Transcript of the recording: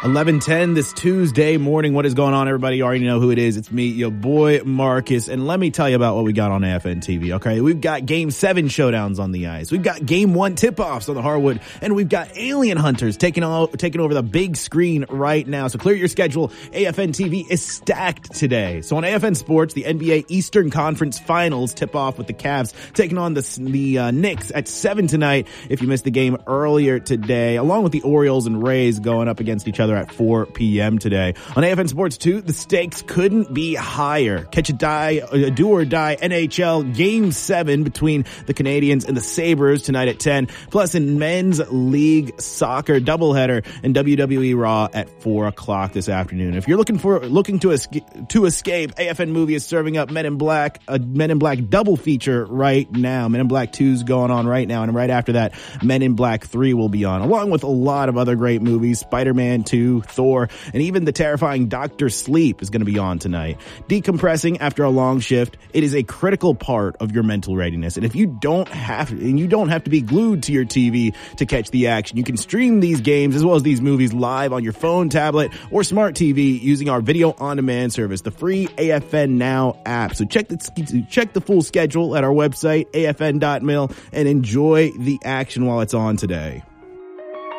11:10 this Tuesday morning. What is going on, everybody? You already know who it is. It's me, your boy Marcus. And let me tell you about what we got on AFN TV, okay? We've got Game 7 showdowns on the ice. We've got Game 1 tip-offs on the hardwood. And we've got Alien Hunters taking over the big screen right now. So clear your schedule. AFN TV is stacked today. So on AFN Sports, the NBA Eastern Conference Finals tip off with the Cavs taking on the Knicks at 7 tonight. If you missed the game earlier today, along with the Orioles and Rays going up against each other at 4 p.m. today. On AFN Sports 2, the stakes couldn't be higher. Catch a do or die NHL Game 7 between the Canadiens and the Sabres tonight at 10. Plus in Men's League Soccer doubleheader and WWE Raw at 4 o'clock this afternoon. If you're looking to escape, AFN Movie is serving up Men in Black, a Men in Black double feature right now. Men in Black 2 is going on right now, and right after that, Men in Black 3 will be on, along with a lot of other great movies. Spider-Man 2, Thor, and even the terrifying Dr. Sleep is going to be on tonight. Decompressing after a long shift, it is a critical part of your mental readiness. And you don't have to be glued to your TV to catch the action. You can stream these games as well as these movies live on your phone, tablet, or smart TV using our video on demand service, the free AFN Now app. So check the full schedule at our website, afn.mil, and enjoy the action while it's on today.